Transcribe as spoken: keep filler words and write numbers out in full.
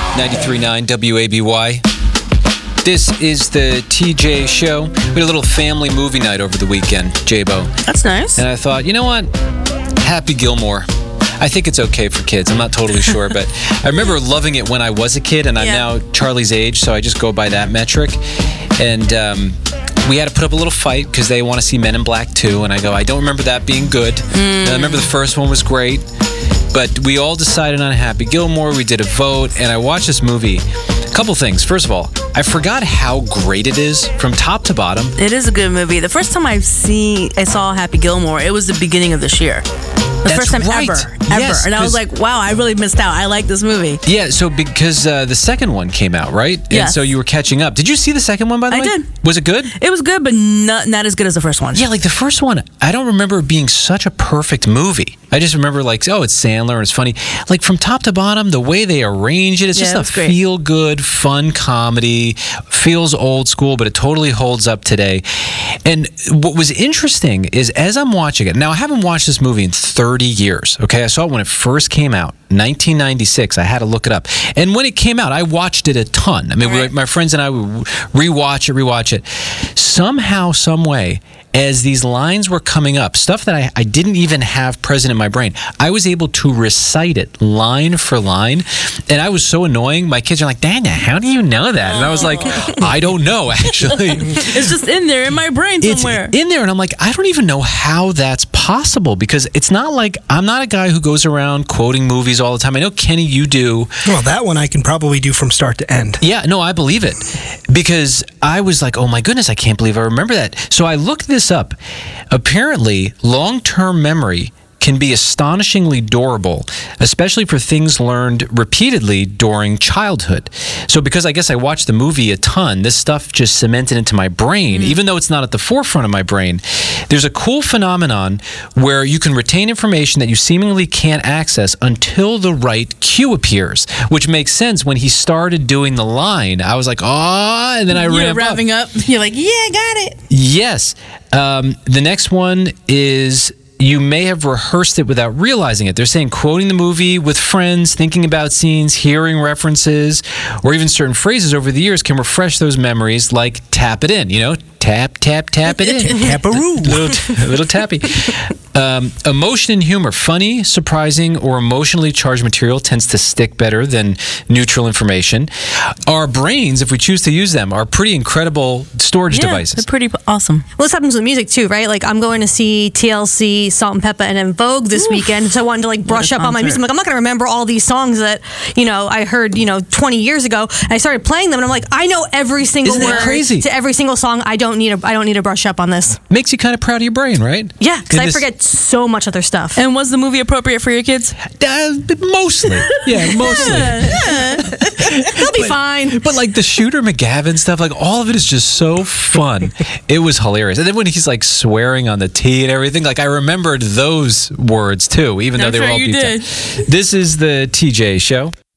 ninety-three point nine W A B Y. This is the T J Show. We had a little family movie night over the weekend, J-Bo. That's nice. And I thought, you know what? Happy Gilmore. I think it's okay for kids. I'm not totally sure, but I remember loving it when I was a kid, and I'm Yeah. now Charlie's age, so I just go by that metric. And um, we had to put up a little fight because they want to see Men in Black two, and I go, I don't remember that being good. Mm. And I remember the first one was great, but we all decided on Happy Gilmore. We did a vote, and I watched this movie. A couple things. First of all, I forgot how great it is from top to bottom. It is a good movie. The first time I've seen, I saw Happy Gilmore, it was the beginning of this year. The That's first time right. ever, ever. Yes, and I was 'cause- like, wow, I really missed out. I like this movie. Yeah, so because uh, the second one came out, right? And Yes. so you were catching up. Did you see the second one, by the I way? did. Was it good? It was good, but not, not as good as the first one. Yeah, like the first one, I don't remember it being such a perfect movie. I just remember like, oh, it's Sandler and it's funny. Like from top to bottom, the way they arrange it, it's Yeah, just it a was great. feel-good, fun comedy. Feels old school, but it totally holds up today. And what was interesting is as I'm watching it, now I haven't watched this movie in thirty years, okay? I saw it when it first came out, nineteen ninety-six. I had to look it up. And when it came out, I watched it a ton. I mean, Right. my friends and I would rewatch it, rewatch it. Somehow, some way, as these lines were coming up, stuff that I, I didn't even have present in my brain, I was able to recite it line for line. And I was so annoying. My kids are like, Dana, how do you know that? And I was like, I don't know, actually. It's just in there in my brain somewhere. It's in there, and I'm like, I don't even know how that's possible because it's not like I'm not a guy who goes around quoting movies all the time. I know, Kenny, you do. Well, that one I can probably do from start to end. Yeah, no, I believe it because I was like, oh my goodness, I can't believe I remember that. So I looked this up. Apparently, long-term memory can be astonishingly durable, especially for things learned repeatedly during childhood. So because I guess I watched the movie a ton, this stuff just cemented into my brain, even though it's not at the forefront of my brain. There's a cool phenomenon where you can retain information that you seemingly can't access until the right cue appears, which makes sense. When he started doing the line, I was like, oh, and then I You're ramp up. wrapping up. You're like, yeah, got it. Yes. Um, the next one is you may have rehearsed it without realizing it. They're saying quoting the movie with friends, thinking about scenes, hearing references, or even certain phrases over the years can refresh those memories like tap it in, you know? Tap, tap, tap it in. Taparoo. little, little tappy. Um, emotion and humor. Funny, surprising, or emotionally charged material tends to stick better than neutral information. Our brains, if we choose to use them, are pretty incredible storage Yeah, devices. they're pretty awesome. Well, this happens with music too, right? Like I'm going to see T L C, Salt and Peppa, and En Vogue this Oof. weekend, so I wanted to like brush a up on my concert. music. I'm like, I'm not going to remember all these songs that you know I heard you know twenty years ago. And I started playing them, and I'm like, I know every single Isn't that word crazy? to every single song. I don't need a I don't need to brush up on this. Makes you kind of proud of your brain, right? Yeah, because I Goodness. forget so much other stuff. And was the movie appropriate for your kids? Uh, mostly. Yeah, mostly. They'll be fine. But like the Shooter McGavin stuff, like all of it is just so fun. It was hilarious. And then when he's like swearing on the T and everything, like I remembered those words too, even though I'm they were sure all you beeped did. out. This is the T J Show.